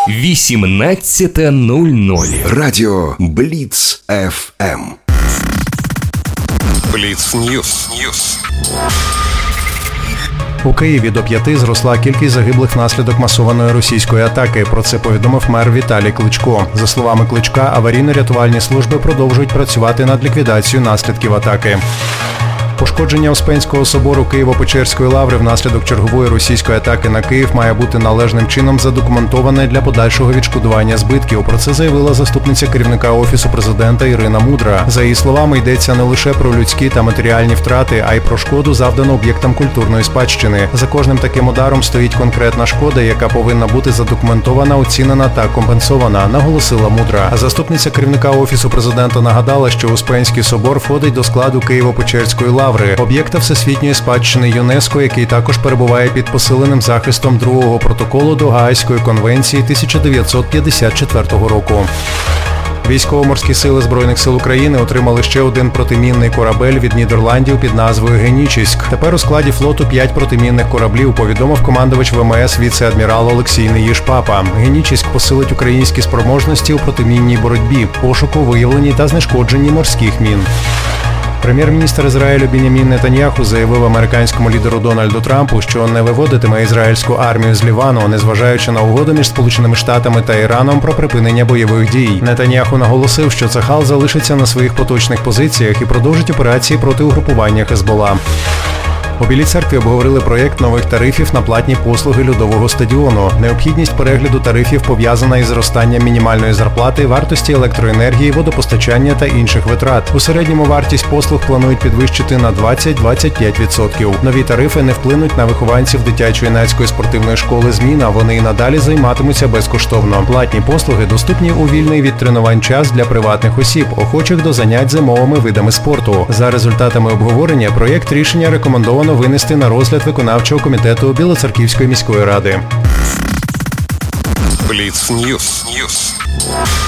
18:00. Радіо Бліц ФМ. Бліц Ньюс. У Києві до 5 зросла кількість загиблих внаслідок масованої російської атаки. Про це повідомив мер Віталій Кличко. За словами Кличка, аварійно-рятувальні служби продовжують працювати над ліквідацією наслідків атаки. Пошкодження Успенського собору Києво-Печерської лаври внаслідок чергової російської атаки на Київ має бути належним чином задокументоване для подальшого відшкодування збитків. Про це заявила заступниця керівника Офісу президента Ірина Мудра. За її словами, йдеться не лише про людські та матеріальні втрати, а й про шкоду, завдану об'єктам культурної спадщини. За кожним таким ударом стоїть конкретна шкода, яка повинна бути задокументована, оцінена та компенсована, наголосила Мудра. Заступниця керівника Офісу президента нагадала, що Успенський собор входить до складу Києво-Печерської лаври, об'єкта всесвітньої спадщини ЮНЕСКО, який також перебуває під посиленим захистом другого протоколу до Гаазької конвенції 1954 року. Військово-морські сили Збройних сил України отримали ще один протимінний корабель від Нідерландів під назвою «Генічіськ». Тепер у складі флоту 5 протимінних кораблів, повідомив командувач ВМС віце-адмірал Олексій Неїж-Папа. «Генічіськ» посилить українські спроможності у протимінній боротьбі, пошуку, виявленні та знешкодженні морських мін. Прем'єр-міністр Ізраїлю Біньямін Нетаньяху заявив американському лідеру Дональду Трампу, що не виводитиме ізраїльську армію з Лівану, незважаючи на угоду між Сполученими Штатами та Іраном про припинення бойових дій. Нетаньяху наголосив, що Цахал залишиться на своїх поточних позиціях і продовжить операції проти угрупування Хезбола. У Білій церкві обговорили проєкт нових тарифів на платні послуги льодового стадіону. Необхідність перегляду тарифів пов'язана із зростанням мінімальної зарплати, вартості електроенергії, водопостачання та інших витрат. У середньому вартість послуг планують підвищити на 20-25%. Нові тарифи не вплинуть на вихованців дитячо-юнацької спортивної школи «Зміна». Вони і надалі займатимуться безкоштовно. Платні послуги доступні у вільний від тренувань час для приватних осіб, охочих до занять зимовими видами спорту. За результатами обговорення, проєкт рішення рекомендовано винести на розгляд виконавчого комітету Білоцерківської міської ради. Бліц Ньюс.